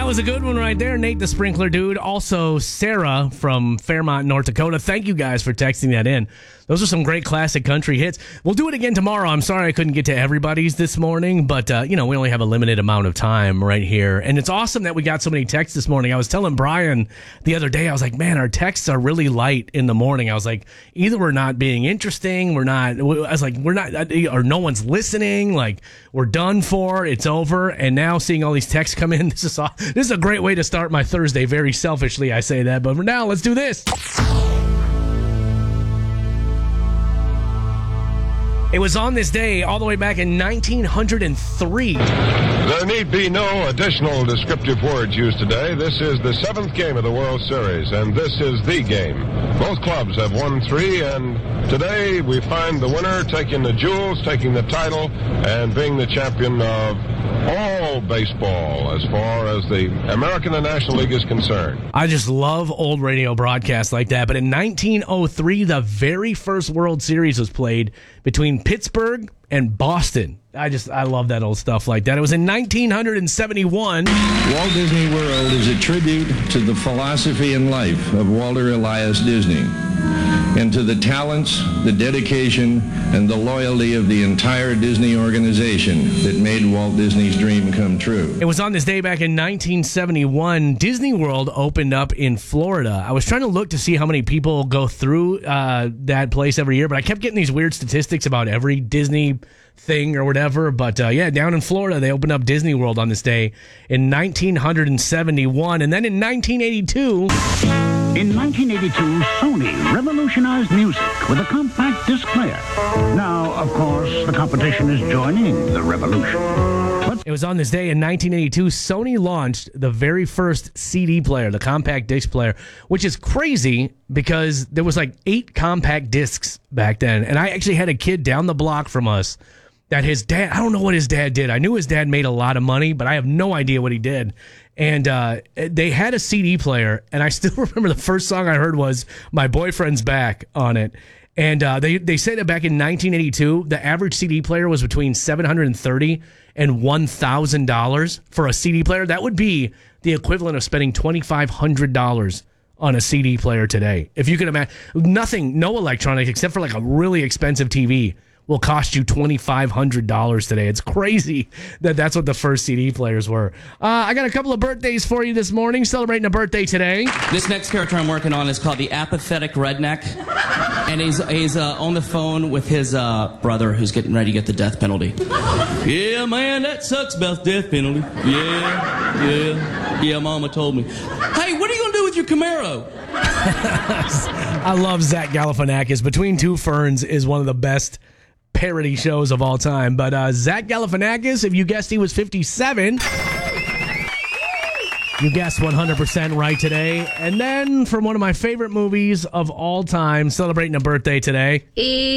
was a good one right there, Nate the Sprinkler Dude. Also, Sarah from Fairmont, North Dakota. Thank you guys for texting that in. Those are some great classic country hits. We'll do it again tomorrow. I'm sorry I couldn't get to everybody's this morning, but, we only have a limited amount of time right here. And it's awesome that we got so many texts this morning. I was telling Brian the other day, I was like, man, our texts are really light in the morning. I was like, either we're not being interesting, or no one's listening, like, we're done for, it's over. And now seeing all these texts come in, this is a great way to start my Thursday. Very selfishly, I say that. But for now, let's do this. It was on this day all the way back in 1903. There need be no additional descriptive words used today. This is the 7th game of the World Series, and this is the game. Both clubs have won 3, and today we find the winner taking the jewels, taking the title, and being the champion of all baseball as far as the American and National League is concerned. I just love old radio broadcasts like that. But in 1903, the very first World Series was played between Pittsburgh and Boston. I love that old stuff like that. It was in 1971. Walt Disney World is a tribute to the philosophy and life of Walter Elias Disney, and to the talents, the dedication, and the loyalty of the entire Disney organization that made Walt Disney's dream come true. It was on this day back in 1971. Disney World opened up in Florida. I was trying to look to see how many people go through that place every year, but I kept getting these weird statistics about every Disney thing or whatever. But down in Florida, they opened up Disney World on this day in 1971. And then in 1982... In 1982, Sony revolutionized music with a compact disc player. Now, of course, the competition is joining the revolution. It was on this day in 1982, Sony launched the very first CD player, the compact disc player, which is crazy because there was like 8 compact discs back then. And I actually had a kid down the block from us that his dad, I don't know what his dad did. I knew his dad made a lot of money, but I have no idea what he did. And they had a CD player, and I still remember the first song I heard was My Boyfriend's Back on it. And they said that back in 1982, the average CD player was between $730 and $1,000 for a CD player. That would be the equivalent of spending $2,500 on a CD player today. If you can imagine, no electronics except for like a really expensive TV will cost you $2,500 today. It's crazy that that's what the first CD players were. I got a couple of birthdays for you this morning, celebrating a birthday today. This next character I'm working on is called the Apathetic Redneck, and he's on the phone with his brother who's getting ready to get the death penalty. Yeah, man, that sucks about the death penalty. Yeah, Mama told me. Hey, what are you going to do with your Camaro? I love Zach Galifianakis. Between Two Ferns is one of the best parody shows of all time. But Zach Galifianakis, if you guessed he was 57, you guessed 100% right today. And then from one of my favorite movies of all time, celebrating a birthday today.